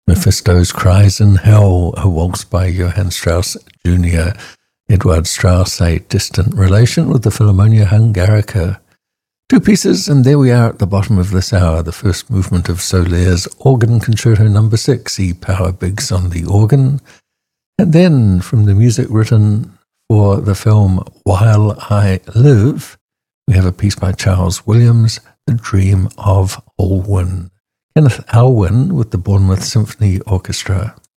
Mephisto's Cries in Hell, a waltz by Johann Strauss Jr. Eduard Strauss, a distant relation with the Philharmonia Hungarica. Two pieces, and there we are at the bottom of this hour. The first movement of Soler's Organ Concerto No. 6, E. Power Biggs on the organ. And then, from the music written for the film While I Live, we have a piece by Charles Williams, The Dream of Alwyn. Kenneth Alwyn with the Bournemouth Symphony Orchestra.